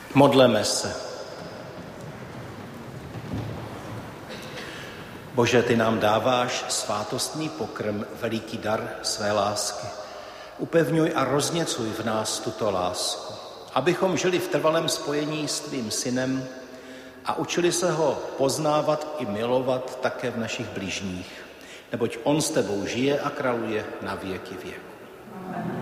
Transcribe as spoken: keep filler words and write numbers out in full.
Modleme se. Bože, ty nám dáváš svátostný pokrm, veliký dar své lásky. Upevňuj a rozněcuj v nás tuto lásku, abychom žili v trvalém spojení s tvým synem a učili se ho poznávat i milovat také v našich bližních, neboť on s tebou žije a králuje na věky věku.